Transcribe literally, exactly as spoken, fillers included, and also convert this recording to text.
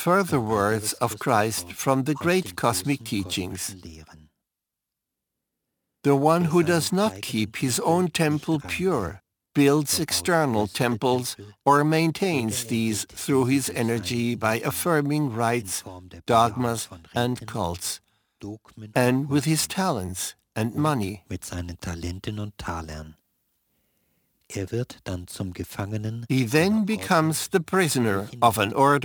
further words of Christ from the great cosmic teachings. The one who does not keep his own temple pure builds external temples or maintains these through his energy by affirming rites, dogmas, and cults, and with his talents and money. He then becomes the prisoner of an order